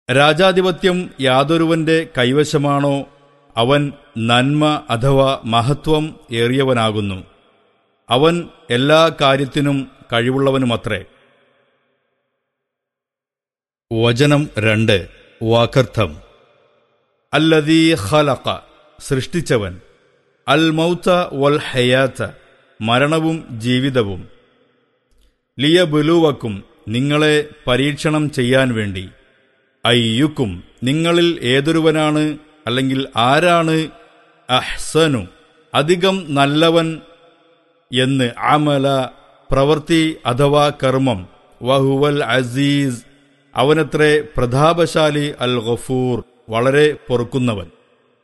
രാജാധിപത്യം യാതൊരുവന്റെ കൈവശമാണോ അവൻ നന്മ അഥവാ മഹത്വം ഏറിയവനാകുന്നു. അവൻ എല്ലാ കാര്യത്തിനും കഴിവുള്ളവനുമത്രേ. വചനം 2. വാക്കർത്ഥം. അല്ലദീ ഖലഖ, സൃഷ്ടിച്ചവൻ, അൽ മൗത വൽ ഹയാത്ത, മരണവും ജീവിതവും, ലിയബ്ലുവക്കും, നിങ്ങളെ പരീക്ഷണം ചെയ്യാൻ വേണ്ടി, അയ്യുക്കും, നിങ്ങളിൽ ഏതൊരുവനാണ് അല്ലെങ്കിൽ ആരാണ്, അഹ്സനു, അധികം നല്ലവൻ എന്ന്, അമല, പ്രവൃത്തി അഥവാ കർമ്മം, വഹുവൽ അസീസ്, അവനത്രേ പ്രതാപശാലി, അൽ ഗഫൂർ, വളരെ പൊറുക്കുന്നവൻ.